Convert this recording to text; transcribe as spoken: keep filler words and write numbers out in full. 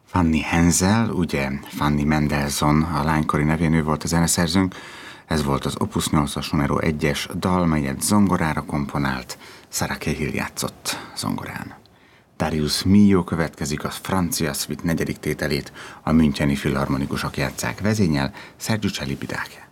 Fanny Hensel, ugye Fanny Mendelssohn a lánykori nevén, ő volt a zeneszerzőnk. Ez volt az Opus nyolcas numero egyes dal, melyet zongorára komponált, Sarah Cahill játszott zongorán. Darius Milhaud következik, a francia szvit negyedik tételét a müncheni filharmonikusok játsszák vezényel, Sergiu Celibidache.